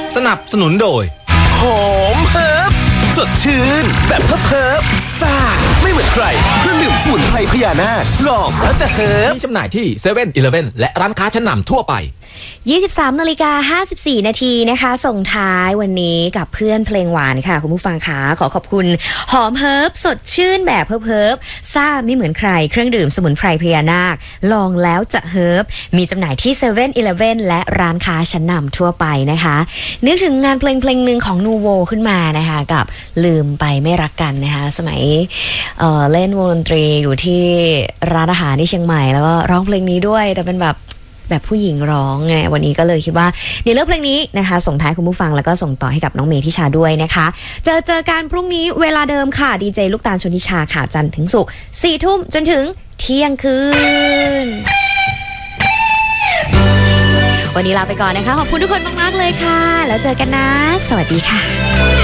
สนับสนุนโดยหอมเฮิร์บสดชื่นแบบเฮิร์บซ่าไม่เหมือนใครเครื่องดื่มสมุนไพรพญานาคลองแล้วจะเฮิร์บมีจำหน่ายที่เซเว่นอีเลฟเว่นและร้านค้าชั้นนำทั่วไป 23:54 นาทีนะคะส่งท้ายวันนี้กับเพื่อนเพลงหวานค่ะคุณผู้ฟังคะขอขอบคุณหอมเฮิร์บสดชื่นแบบเฮิร์บซ่าไม่เหมือนใครเครื่องดื่มสมุนไพรพญานาคลองแล้วจะเฮิร์บมีจำหน่ายที่เซเว่นอีเลฟเว่นและร้านค้าชั้นนำทั่วไปนะคะนึกถึงงานเพลงหนึ่งของนูโวขึ้นมานะคะกับลืมไปไม่รักกันนะคะสมัยเล่นวงดนตรีอยู่ที่ร้านอาหารที่เชียงใหม่แล้วก็ร้องเพลงนี้ด้วยแต่เป็นแบบผู้หญิงร้องไงวันนี้ก็เลยคิดว่าเดี๋ยวเลือกเพลงนี้นะคะส่งท้ายคุณผู้ฟังแล้วก็ส่งต่อให้กับน้องเมย์ทิชาด้วยนะคะเจอกันพรุ่งนี้เวลาเดิมค่ะดีเจลูกตาลชนทิชาค่ะจันทร์ถึงศุกร์ 4 ทุ่มจนถึงเที่ยงคืนวันนี้ลาไปก่อนนะคะขอบคุณทุกคนมากๆเลยค่ะแล้วเจอกันนะสวัสดีค่ะ